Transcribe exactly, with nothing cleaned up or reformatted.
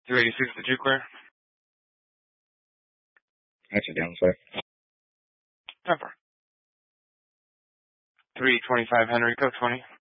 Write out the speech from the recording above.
two eighty-six, did you clear? Actually, down, sir. Temper. three twenty-five, Henry, code twenty.